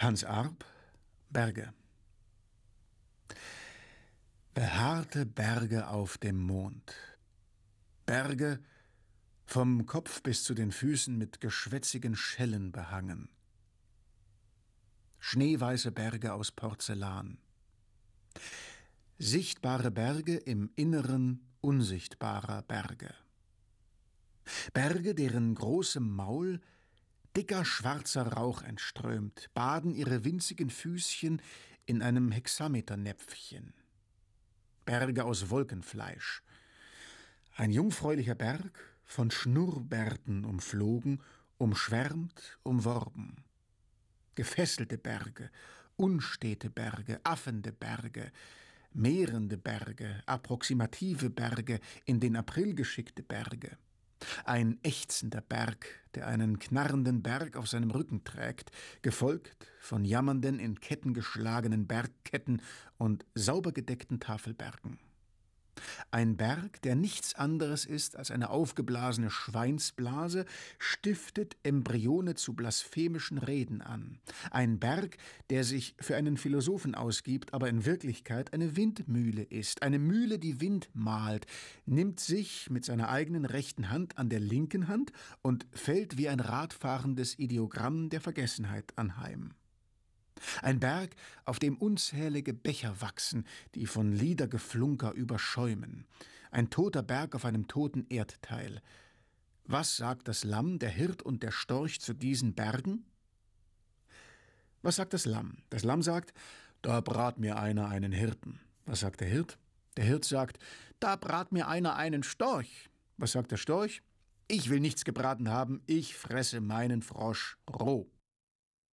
Hans Arp, Berge. Behaarte Berge auf dem Mond. Berge, vom Kopf bis zu den Füßen mit geschwätzigen Schellen behangen. Schneeweiße Berge aus Porzellan. Sichtbare Berge im Inneren unsichtbarer Berge. Berge, deren großem Maul dicker schwarzer Rauch entströmt, baden ihre winzigen Füßchen in einem Hexameternäpfchen. Berge aus Wolkenfleisch. Ein jungfräulicher Berg, von Schnurrbärten umflogen, umschwärmt, umworben. Gefesselte Berge, unstete Berge, affende Berge, mehrende Berge, approximative Berge, in den April geschickte Berge. Ein ächzender Berg, der einen knarrenden Berg auf seinem Rücken trägt, gefolgt von jammernden, in Ketten geschlagenen Bergketten und sauber gedeckten Tafelbergen. Ein Berg, der nichts anderes ist als eine aufgeblasene Schweinsblase, stiftet Embryone zu blasphemischen Reden an. Ein Berg, der sich für einen Philosophen ausgibt, aber in Wirklichkeit eine Windmühle ist. Eine Mühle, die Wind mahlt, nimmt sich mit seiner eigenen rechten Hand an der linken Hand und fällt wie ein radfahrendes Ideogramm der Vergessenheit anheim. Ein Berg, auf dem unzählige Becher wachsen, die von Liedergeflunker überschäumen. Ein toter Berg auf einem toten Erdteil. Was sagt das Lamm, der Hirt und der Storch zu diesen Bergen? Was sagt das Lamm? Das Lamm sagt, da brat mir einer einen Hirten. Was sagt der Hirt? Der Hirt sagt, da brat mir einer einen Storch. Was sagt der Storch? Ich will nichts gebraten haben, ich fresse meinen Frosch roh.